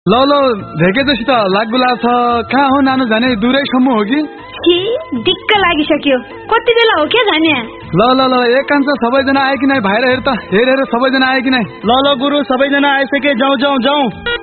ल ल भेकेपछि त लागुला छ। कहाँ हो नानु जाने? दूरैसम्म हो कि? दिक्क लागिसक्यो। कति बेला हो क्या जाने? ल ल ल एकांश सबैजना आए कि नै? भाइर हेर त, हेर सबैजना आए कि नै? ल ल गुरु सबैजना आइसके, जाउँ जाउँ जाउँ।